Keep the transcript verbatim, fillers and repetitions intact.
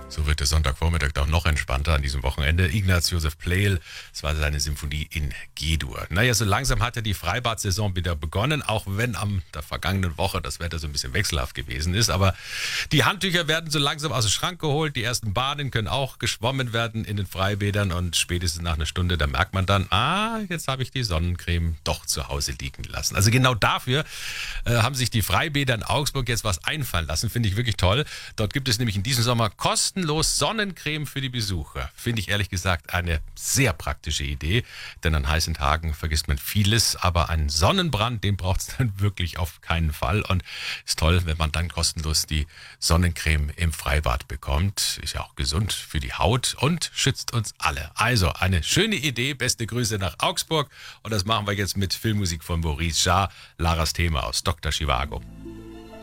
So wird der Sonntagvormittag doch noch entspannter an diesem Wochenende. Ignaz Josef Pleyel, es war seine Symphonie in G-Dur. Naja, so langsam hat ja die Freibad-Saison wieder begonnen, auch wenn am der vergangenen Woche das Wetter so ein bisschen wechselhaft gewesen ist. Aber die Handtücher werden so langsam aus dem Schrank geholt. Die ersten Bahnen können auch geschwommen werden in den Freibädern. Und spätestens nach einer Stunde, da merkt man dann, ah, jetzt habe ich die Sonnencreme doch zu Hause liegen lassen. Also genau dafür äh, haben sich die Freibäder in Augsburg jetzt was einfallen lassen. Finde ich wirklich toll. Dort gibt es nämlich in diesem Sommer kostenlos Sonnencreme für die Besucher. Finde ich ehrlich gesagt eine sehr praktische Idee, denn an heißen Tagen vergisst man vieles, aber einen Sonnenbrand, den braucht es dann wirklich auf keinen Fall und ist toll, wenn man dann kostenlos die Sonnencreme im Freibad bekommt. Ist ja auch gesund für die Haut und schützt uns alle. Also eine schöne Idee, beste Grüße nach Augsburg und das machen wir jetzt mit Filmmusik von Maurice Jarre, Laras Thema aus Doktor Zhivago.